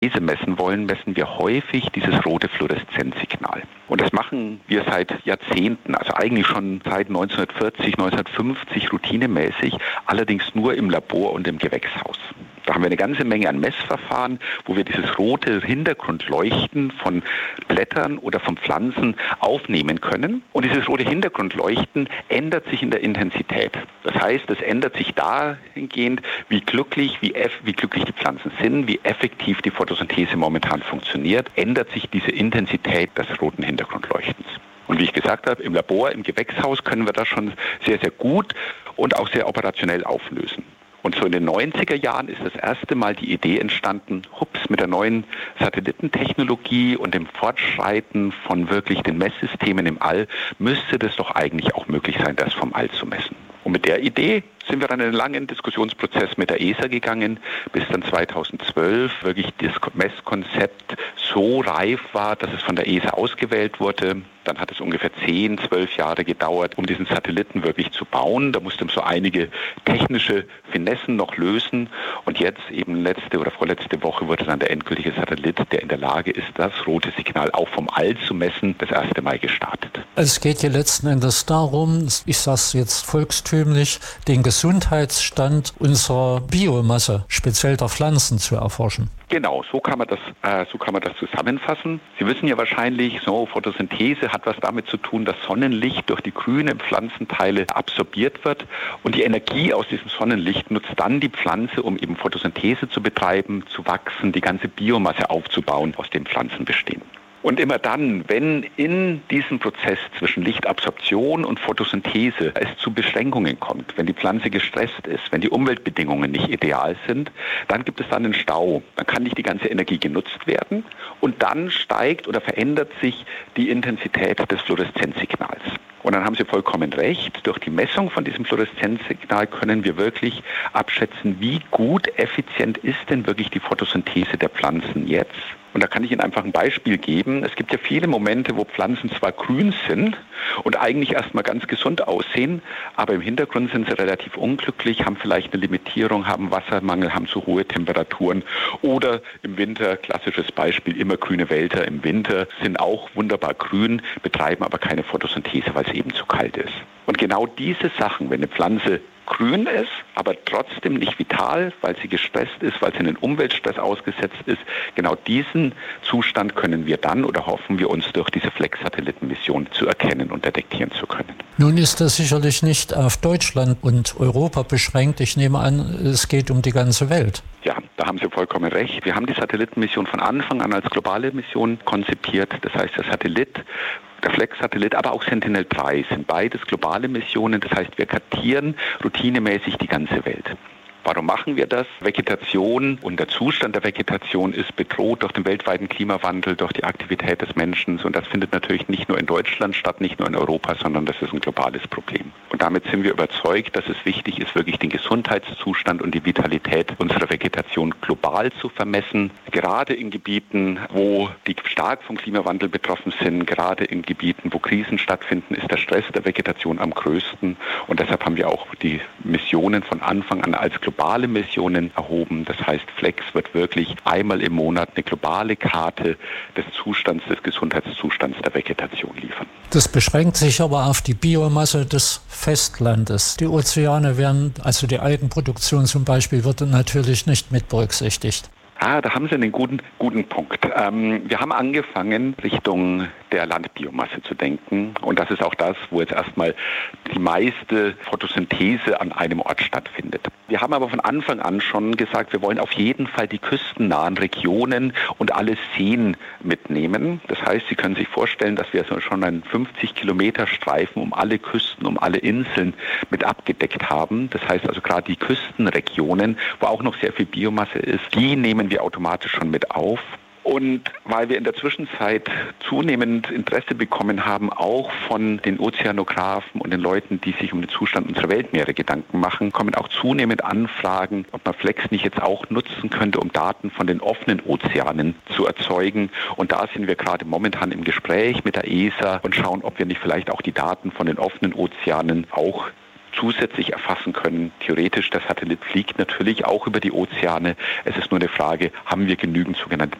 messen wollen, messen wir häufig dieses rote Fluoreszenzsignal. Und das machen wir seit Jahrzehnten, also eigentlich schon seit 1940, 1950 routinemäßig, allerdings nur im Labor und im Gewächshaus. Da haben wir eine ganze Menge an Messverfahren, wo wir dieses rote Hintergrundleuchten von Blättern oder von Pflanzen aufnehmen können. Und dieses rote Hintergrundleuchten ändert sich in der Intensität. Das heißt, es ändert sich dahingehend, wie glücklich die Pflanzen sind, wie effektiv die Photosynthese momentan funktioniert, ändert sich diese Intensität des roten Hintergrundleuchtens. Und wie ich gesagt habe, im Labor, im Gewächshaus können wir das schon sehr, sehr gut und auch sehr operationell auflösen. Und so in den 90er Jahren ist das erste Mal die Idee entstanden, mit der neuen Satellitentechnologie und dem Fortschreiten von wirklich den Messsystemen im All müsste das doch eigentlich auch möglich sein, das vom All zu messen. Und mit der Idee sind wir dann in einen langen Diskussionsprozess mit der ESA gegangen, bis dann 2012 wirklich das Messkonzept so reif war, dass es von der ESA ausgewählt wurde. Dann hat es ungefähr 10, 12 Jahre gedauert, um diesen Satelliten wirklich zu bauen. Da musste man so einige technische Finessen noch lösen. Und jetzt eben letzte oder vorletzte Woche wurde dann der endgültige Satellit, der in der Lage ist, das rote Signal auch vom All zu messen, das erste Mal gestartet. Es geht hier letzten Endes darum, ich sage es jetzt volkstümlich, den Gesundheitsstand unserer Biomasse, speziell der Pflanzen, zu erforschen. Genau, so kann man das zusammenfassen. Sie wissen ja wahrscheinlich, Photosynthese hat was damit zu tun, dass Sonnenlicht durch die grünen Pflanzenteile absorbiert wird und die Energie aus diesem Sonnenlicht nutzt dann die Pflanze, um eben Photosynthese zu betreiben, zu wachsen, die ganze Biomasse aufzubauen, aus dem Pflanzen bestehen. Und immer dann, wenn in diesem Prozess zwischen Lichtabsorption und Photosynthese es zu Beschränkungen kommt, wenn die Pflanze gestresst ist, wenn die Umweltbedingungen nicht ideal sind, dann gibt es dann einen Stau. Dann kann nicht die ganze Energie genutzt werden und dann steigt oder verändert sich die Intensität des Fluoreszenzsignals. Und dann haben Sie vollkommen recht, durch die Messung von diesem Fluoreszenzsignal können wir wirklich abschätzen, wie gut, effizient ist denn wirklich die Photosynthese der Pflanzen jetzt. Und da kann ich Ihnen einfach ein Beispiel geben. Es gibt ja viele Momente, wo Pflanzen zwar grün sind und eigentlich erstmal ganz gesund aussehen, aber im Hintergrund sind sie relativ unglücklich, haben vielleicht eine Limitierung, haben Wassermangel, haben zu hohe Temperaturen oder im Winter, klassisches Beispiel, immergrüne Wälder im Winter sind auch wunderbar grün, betreiben aber keine Photosynthese, weil es eben zu kalt ist. Und genau diese Sachen, wenn eine Pflanze grün ist, aber trotzdem nicht vital, weil sie gestresst ist, weil sie einen Umweltstress ausgesetzt ist. Genau diesen Zustand können wir dann oder hoffen wir uns durch diese Flex-Satellitenmission zu erkennen und detektieren zu können. Nun ist das sicherlich nicht auf Deutschland und Europa beschränkt. Ich nehme an, es geht um die ganze Welt. Ja, da haben Sie vollkommen recht. Wir haben die Satellitenmission von Anfang an als globale Mission konzipiert. Das heißt, der Flex-Satellit, aber auch Sentinel-3 sind beides globale Missionen. Das heißt, wir kartieren routinemäßig die ganze Welt. Warum machen wir das? Vegetation und der Zustand der Vegetation ist bedroht durch den weltweiten Klimawandel, durch die Aktivität des Menschen. Und das findet natürlich nicht nur in Deutschland statt, nicht nur in Europa, sondern das ist ein globales Problem. Und damit sind wir überzeugt, dass es wichtig ist, wirklich den Gesundheitszustand und die Vitalität unserer Vegetation global zu vermessen. Gerade in Gebieten, wo die stark vom Klimawandel betroffen sind, gerade in Gebieten, wo Krisen stattfinden, ist der Stress der Vegetation am größten. Und deshalb haben wir auch die Missionen von Anfang an als globale Missionen erhoben. Das heißt, Flex wird wirklich einmal im Monat eine globale Karte des Gesundheitszustands der Vegetation liefern. Das beschränkt sich aber auf die Biomasse des Festlandes. Die Ozeane werden, also die Algenproduktion zum Beispiel, wird natürlich nicht mit berücksichtigt. Da haben Sie einen guten Punkt. Wir haben angefangen, Richtung der Landbiomasse zu denken. Und das ist auch das, wo jetzt erstmal die meiste Photosynthese an einem Ort stattfindet. Wir haben aber von Anfang an schon gesagt, wir wollen auf jeden Fall die küstennahen Regionen und alle Seen mitnehmen. Das heißt, Sie können sich vorstellen, dass wir schon einen 50-Kilometer-Streifen um alle Küsten, um alle Inseln mit abgedeckt haben. Das heißt also gerade die Küstenregionen, wo auch noch sehr viel Biomasse ist, die nehmen wir automatisch schon mit auf. Und weil wir in der Zwischenzeit zunehmend Interesse bekommen haben, auch von den Ozeanographen und den Leuten, die sich um den Zustand unserer Weltmeere Gedanken machen, kommen auch zunehmend Anfragen, ob man Flex nicht jetzt auch nutzen könnte, um Daten von den offenen Ozeanen zu erzeugen. Und da sind wir gerade momentan im Gespräch mit der ESA und schauen, ob wir nicht vielleicht auch die Daten von den offenen Ozeanen auch zusätzlich erfassen können. Theoretisch, der Satellit fliegt natürlich auch über die Ozeane. Es ist nur eine Frage, haben wir genügend sogenannte